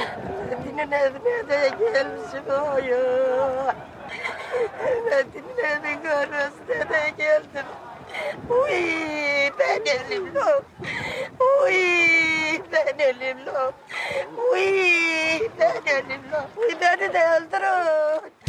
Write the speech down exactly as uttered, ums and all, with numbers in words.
Metin'in evine de gelmişim oyu. Metin'in evinin önüne de geldim. Uy ben elim yok. Uy ben elim yok. Uy ben elim yok. Uy beni de öldürün.